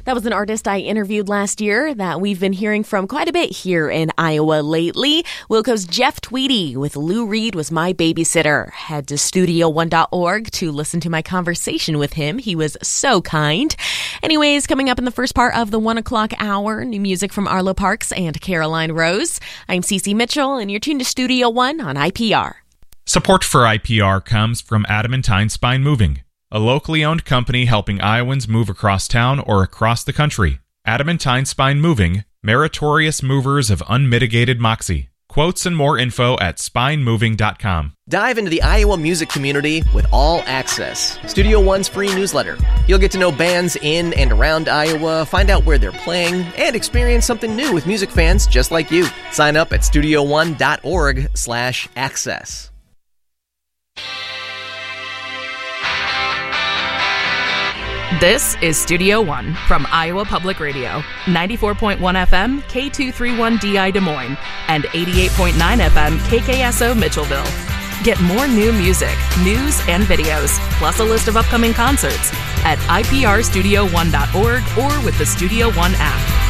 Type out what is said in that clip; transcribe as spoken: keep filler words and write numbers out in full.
That was an artist I interviewed last year that we've been hearing from quite a bit here in Iowa lately. Wilco's Jeff Tweedy with Lou Reed Was My Babysitter. Head to studio one dot org to listen to my conversation with him. He was so kind. Anyways, coming up in the first part of the one o'clock hour, new music from Arlo Parks and Caroline Rose. I'm Cece Mitchell, and you're tuned to Studio One on I P R. Support for I P R comes from Adamantine Spine Moving, a locally owned company helping Iowans move across town or across the country. Adamantine Spine Moving, meritorious movers of unmitigated moxie. Quotes and more info at spine moving dot com. Dive into the Iowa music community with All Access, Studio One's free newsletter. You'll get to know bands in and around Iowa, find out where they're playing, and experience something new with music fans just like you. Sign up at studio one dot org slash access. This is Studio One from Iowa Public Radio, ninety-four point one F M, K two thirty-one D I Des Moines, and eighty-eight point nine F M, K K S O Mitchellville. Get more new music, news, and videos, plus a list of upcoming concerts at I P R studio one dot org or with the Studio One app.